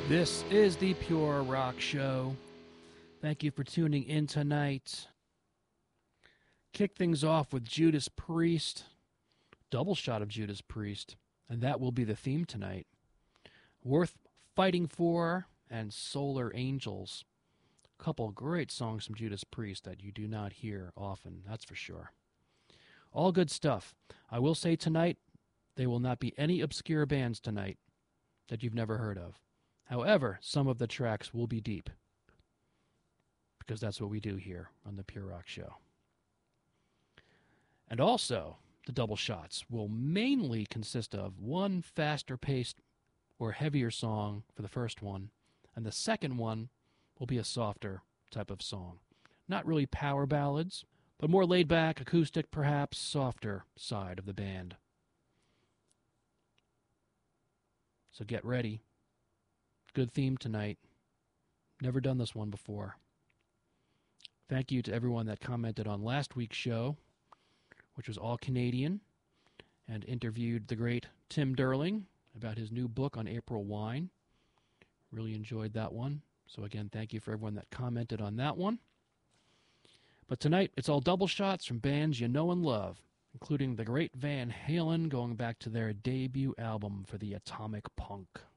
This is the Pure Rock Show. Thank you for tuning in tonight. Kick things off with Judas Priest. Double shot of Judas Priest. And that will be the theme tonight. Worth Fighting For and Solar Angels. A couple great songs from Judas Priest that you do not hear often, that's for sure. All good stuff. I will say tonight, there will not be any obscure bands tonight that you've never heard of. However, some of the tracks will be deep, because that's what we do here on the Pure Rock Show. And also, the double shots will mainly consist of one faster-paced or heavier song for the first one, and the second one will be a softer type of song. Not really power ballads, but more laid-back, acoustic, perhaps softer side of the band. So get ready. Good theme tonight. Never done this one before. Thank you to everyone that commented on last week's show, which was all Canadian, and interviewed the great Tim Derling about his new book on April Wine. Really enjoyed that one. So again, thank you for everyone that commented on that one. But tonight, it's all double shots from bands you know and love, including the great Van Halen going back to their debut album for the Atomic Punk.